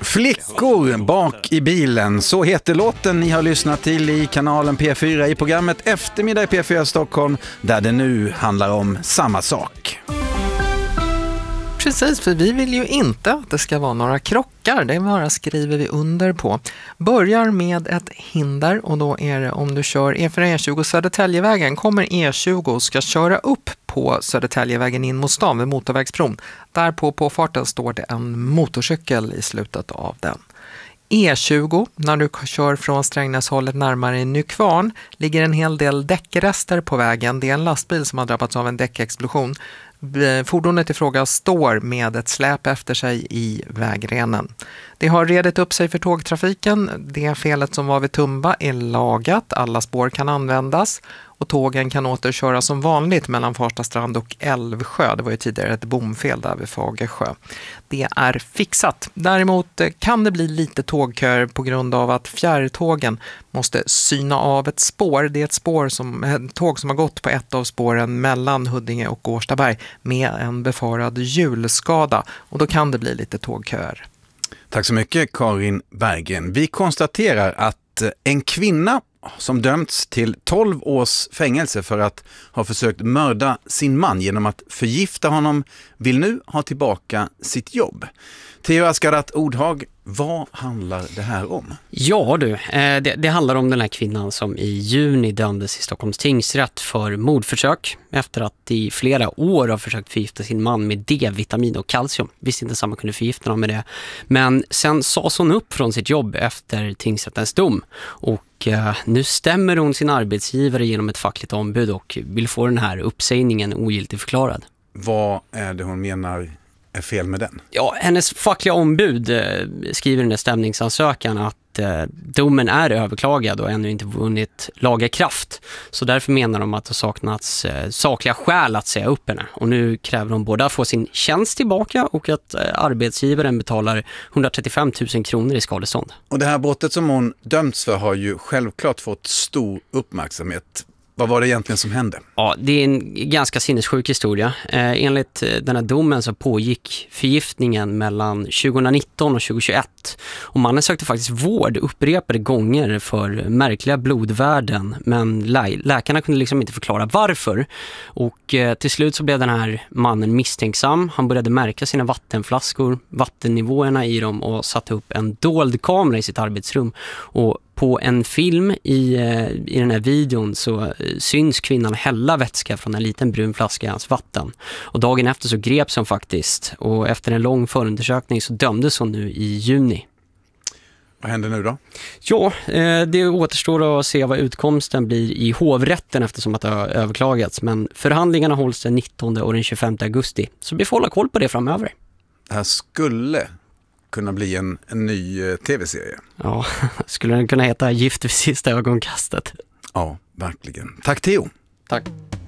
Flickor bak i bilen, så heter låten ni har lyssnat till i kanalen P4 i programmet Eftermiddag i P4 Stockholm, där det nu handlar om samma sak. Precis, för vi vill ju inte att det ska vara några krockar, det bara skriver vi under på. Börjar med ett hinder, och då är det om du kör E4-E20 Södertäljevägen, kommer E20 och ska köra upp på Södertäljevägen in mot stan vid motorvägsbron. Där på påfarten står det en motorcykel i slutet av den. E20, när du kör från Strängnäshållet närmare Nykvarn, ligger en hel del däckrester på vägen. Det är en lastbil som har drabbats av en däckexplosion. Fordonet i fråga står med ett släp efter sig i vägrenen. Det har redigt upp sig för tågtrafiken. Det felet som var vid Tumba är lagat. Alla spår kan användas och tågen kan återköra som vanligt mellan Farstastrand och Älvsjö. Det var ju tidigare ett bomfel där vid Fagersjö. Det är fixat. Däremot kan det bli lite tågköer på grund av att fjärrtågen måste syna av ett spår. Det är ett tåg som har gått på ett av spåren mellan Huddinge och Årstaberg med en befarad hjulskada, och då kan det bli lite tågköer. Tack så mycket, Karin Berggren. Vi konstaterar att en kvinna som dömts till 12 års fängelse för att ha försökt mörda sin man genom att förgifta honom vill nu ha tillbaka sitt jobb. Theo Askarat Ordhag, vad handlar det här om? Ja du, det handlar om den här kvinnan som i juni dömdes i Stockholms tingsrätt för mordförsök efter att i flera år har försökt förgifta sin man med D-vitamin och kalcium. Visst inte samma kunde förgifta honom med det. Men sen sades hon upp från sitt jobb efter tingsrättens dom, och nu stämmer hon sin arbetsgivare genom ett fackligt ombud och vill få den här uppsägningen ogiltigförklarad. Vad är det hon menar är fel med den? Ja, hennes fackliga ombud skriver i den där stämningsansökan att domen är överklagad och ännu inte vunnit laga kraft. Så därför menar de att det saknats sakliga skäl att säga upp henne. Och nu kräver de både att få sin tjänst tillbaka och att arbetsgivaren betalar 135 000 kronor i skadestånd. Och det här brottet som hon dömts för har ju självklart fått stor uppmärksamhet. Vad var det egentligen som hände? Ja, det är en ganska sinnessjuk historia. Enligt den här domen så pågick förgiftningen mellan 2019 och 2021. Och mannen sökte faktiskt vård upprepade gånger för märkliga blodvärden. Men läkarna kunde liksom inte förklara varför. Och till slut så blev den här mannen misstänksam. Han började märka sina vattenflaskor, vattennivåerna i dem, och satte upp en dold kamera i sitt arbetsrum. Och på en film i den här videon så syns kvinnan hälla vätska från en liten brun flaska i hans vatten. Och dagen efter så greps hon faktiskt. Och efter en lång förundersökning så dömdes hon nu i juni. Vad händer nu då? Ja, det återstår att se vad utkomsten blir i hovrätten eftersom att det har överklagats. Men förhandlingarna hålls den 19 och den 25 augusti. Så vi får hålla koll på det framöver. Det här skulle kunna bli en ny tv-serie. Ja, skulle den kunna heta Gift vid sista ögonkastet? Ja, verkligen. Tack Theo. Tack.